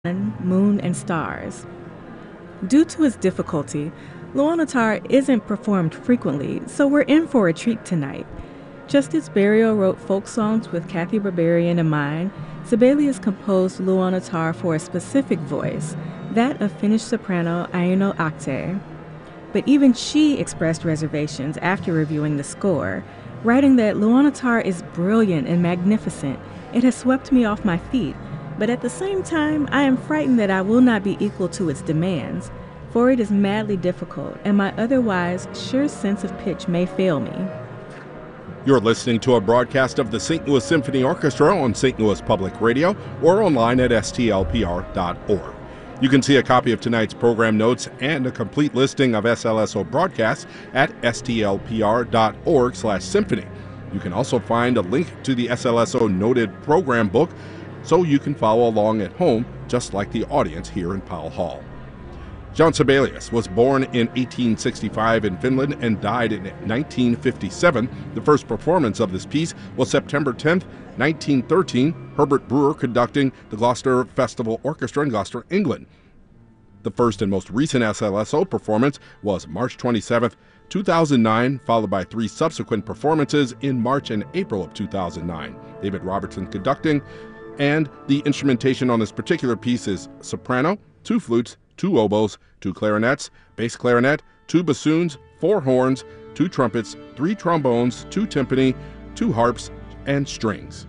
Moon, and Stars. Due to its difficulty, Luonatar isn't performed frequently, so we're in for a treat tonight. Just as Barrio wrote folk songs with Kathy Barbarian in mind, Sibelius composed Luonatar for a specific voice, that of Finnish soprano Aino Akte. But even she expressed reservations after reviewing the score, writing that Luonatar is brilliant and magnificent. It has swept me off my feet, but at the same time, I am frightened that I will not be equal to its demands, for it is madly difficult, and my otherwise sure sense of pitch may fail me. You're listening to a broadcast of the St. Louis Symphony Orchestra on St. Louis Public Radio or online at stlpr.org. You can see a copy of tonight's program notes and a complete listing of SLSO broadcasts at stlpr.org/symphony. You can also find a link to the SLSO noted program book so you can follow along at home, just like the audience here in Powell Hall. Jean Sibelius was born in 1865 in Finland and died in 1957. The first performance of this piece was September 10th, 1913, Herbert Brewer conducting the Gloucester Festival Orchestra in Gloucester, England. The first and most recent SLSO performance was March 27th, 2009, followed by three subsequent performances in March and April of 2009. David Robertson conducting, and the instrumentation on this particular piece is soprano, two flutes, two oboes, two clarinets, bass clarinet, two bassoons, four horns, two trumpets, three trombones, two timpani, two harps, and strings.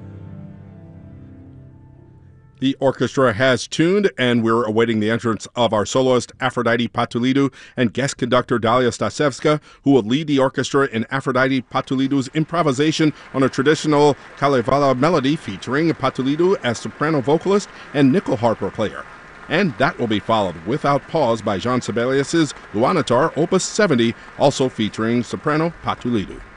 The orchestra has tuned, and we're awaiting the entrance of our soloist Aphrodite Patulidou and guest conductor Dalia Stasevska, who will lead the orchestra in Aphrodite Patulidou's improvisation on a traditional Kalevala melody featuring Patulidou as soprano vocalist and nickel harper player. And that will be followed without pause by Jean Sibelius's Luonatar Opus 70, also featuring soprano Patulidou.